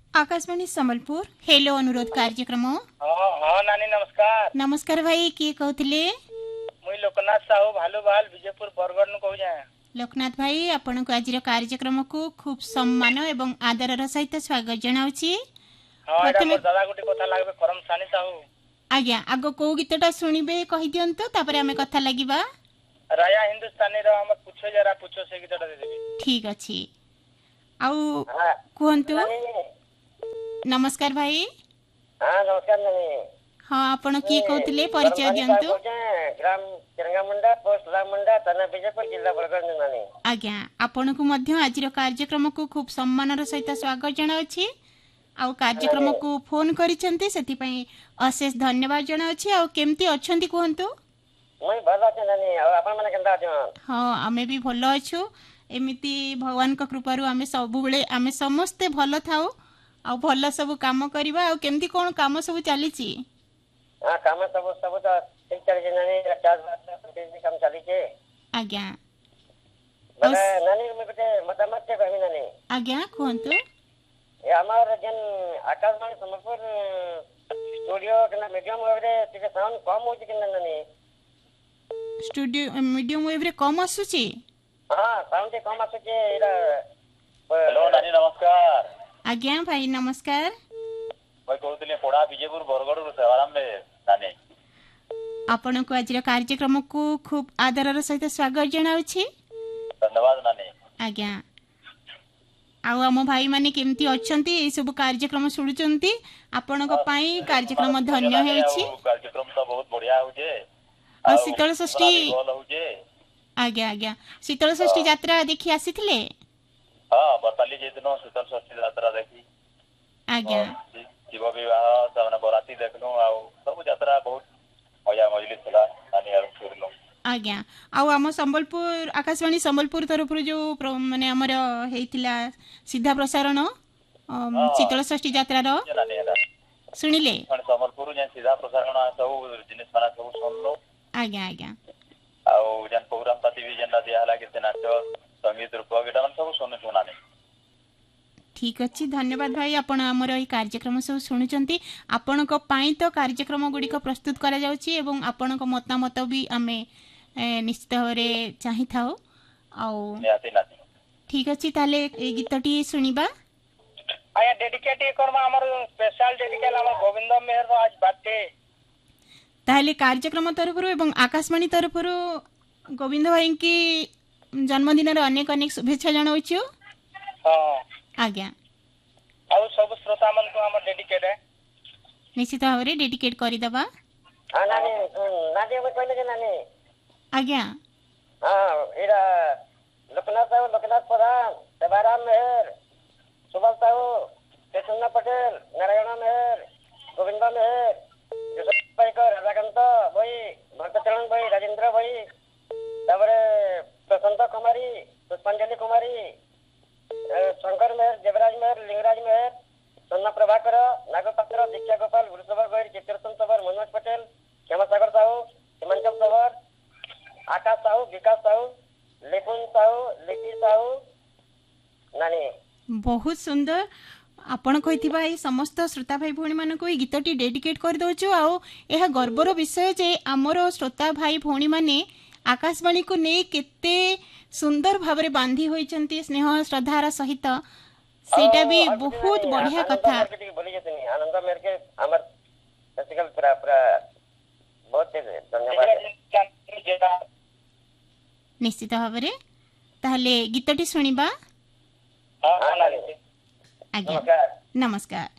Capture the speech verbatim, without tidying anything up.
Akashvani Sambalpur hello अनुरोध कार्यक्रम। हाँ हाँ नानी नमस्कार। नमस्कार भाई, किए कहते? मुई लोकनाथ साहू भालुबाल विजयपुर बरगढ़ नु कहू जाए। लोकनाथ भाई, आपण को आज कार्यक्रम को खूब सम्मान एवं आदर सहित स्वागत जनाउछि। हाँ एटा मोर दादा गुटी कथा लागबे करम सानी साहू। आज्ञा आगो को गीतटा सुनिबे कहि दियंतो, तापर हमें कथा लागिबा। राया हिंदुस्तानी रो हम पूछो जरा पूछो से गीतटा दे देबी। ठीक अछि। आउ कहंतु। नमस्कार भाई। हाँ नमस्कार नानी। हाँ आपण की कहतिले परिचय दियंतो। ग्राम चिरंगामुंडा पोस्ट राममुंडा थाना विजयपुर जिला बरगढ़ नानी। आज्ञा आपण को मध्य आज कार्यक्रम को खूब सम्मानर सहित स्वागत जनाउछि। आउ कार्यक्रम को फोन करिसंती सेति पई अशेष धन्यवाद जनाउछि। आउ केमती अछंती कहंतु? मुई भलो अछि नानी। आ आपण माने केनता अछन? हाँ आमे भी भलो अछु। एमिति भगवान का कृपारु आमे सब बेले आमे समस्त भलो थाउ। आ भलो सब काम करबा। आ केमती कोन काम सब चली छी? हां काम सब सब तो ठीक चली छी नानी। चार बार काम चली छी। आज्ञा बले नानी में कते मतामत के कहबी नानी। आज्ञा कहंतु। ए हमार जन आकाशवाणी संबलपुर स्टूडियो के मीडियम वेव रे ଟିକେ साउंड कम होची कि नानी? स्टूडियो मीडियम वेव रे कम आसुची? हां साउंड कम आसुची। एरा हेलो नानी नमस्कार। आज्ञा भाई नमस्कार। मैं कहउतले पोड़ा विजयपुर बरगढ़ रो सेवाराम रे नानी। आपण को आज कार्यक्रम को खूब आदर सहित स्वागत जनाउछि। धन्यवाद नानी। आज्ञा आउ आम भाई माने केमती अछंती ए सब कार्यक्रम सुडुचंती आपण को पाई कार्यक्रम धन्य हेछि। कार्यक्रम तो बहुत बढ़िया होजे। आ शीतल षष्ठी आज्ञा आज्ञा शीतल षष्ठी यात्रा देखि आसीथिले? हां बताली जे दिनो शीतल षष्ठी यात्रा देखि। आज्ञा जीव विवाह सामने बराती देखनु। आ सब यात्रा बहुत मजा मजली थला नानी आर सुरलो। आज्ञा आउ आम संबलपुर आकाशवाणी संबलपुर तरफ जो माने हमर हेतिला सीधा प्रसारण शीतल षष्ठी यात्रा रो सुनिले संबलपुर जे सीधा प्रसारण सब जिनिस माना सब सुनलो। आज्ञा आज्ञा आउ जन प्रोग्राम पाती भी जन दिया हला के नाच संगीत रूप गेटा मन सब सुन सुनाने। ठीक अछि धन्यवाद भाई। आपण हमर ई कार्यक्रम सब सुनुचंती। आपण को पाई तो कार्यक्रम गुडी को प्रस्तुत करा जाउची एवं आपण को मतामत भी हमें निश्चित भाव चाही थाओ। आउ ठीक अछि ताले ए गीतटी सुनिबा। आया डेडिकेट करबा हमर स्पेशल डेडिकेट हमर गोविंद मेहर रो आज बर्थडे। ताले कार्यक्रम तरफरु एवं आकाशवाणी तरफरु गोविंद भाई की जन्मदिन रो अनेक अनेक शुभेच्छा जणाउछु। हां आज्ञा आउ सब श्रोता मन को हमर डेडिकेट है। निश्चित भाव डेडिकेट करि दबा। हां नानी नानी में कहले के नानी। आज्ञा हां एरा लोकनाथ साहू लोकनाथ प्रधान सेवाराम मेहर सुबल साहू कृष्ण पटेल नारायण मेहर गोविंद मेहर जोसेफ पाइकर राधाकांत भाई भक्तचरण भाई राजेंद्र भाई ताबरे प्रशांत कुमारी पुष्पांजलि कुमारी शंकर मेहर देवराज मेहर लिंगराज मेहर सन्ना प्रभाकर नागपात्र दीक्षा गोपाल वृषभ गैर चित्रसन सबर मनोज पटेल क्षमासागर साहू हिमांचल सबर आकाश साहू विकास साहू लिपुन साहू लिपि साहू नानी। बहुत सुंदर आपण कहिथिबा ए समस्त श्रोता भाई भौणी मान को ई गीतटी डेडिकेट कर दोछु। आ एहा गर्वर विषय जे हमरो श्रोता भाई भौणी माने आकाशवाणी को नै केते सुंदर भाव रे बांधी होइचंती स्नेह श्रद्धार सहित। सेटा भी बहुत बढ़िया कथा बोली जतनी आनंद मेर के हमर स्पेशल पूरा पूरा बहुत धन्यवाद। निश्चित भाव रे ताहले गीतटी सुनिबा। हां हां आज्ञा नमस्कार।